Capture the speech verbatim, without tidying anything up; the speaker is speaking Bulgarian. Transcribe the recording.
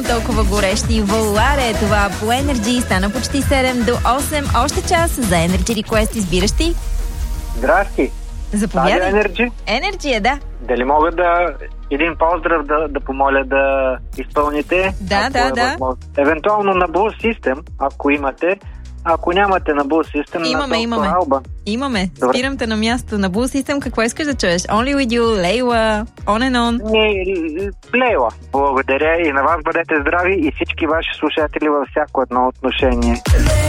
толкова горещи. Воларе, това по Energy стана почти седем до осем. Още час за Energy Request. Избираш ти? Здрасти. Заповядай. Радио Energy. Energy е, да. Дали мога да един поздрав да, да помоля да изпълните? Да, да, е да. Възможно. Евентуално на Blue System, ако имате. Ако нямате на Blue System, имаме, на имаме. Алба. Имаме. Добре. Спирам те на място. На Blue System какво искаш да чуеш? Only with you, Layla, on and on. Не, Лейла. Благодаря и на вас бъдете здрави и всички ваши слушатели във всяко едно отношение.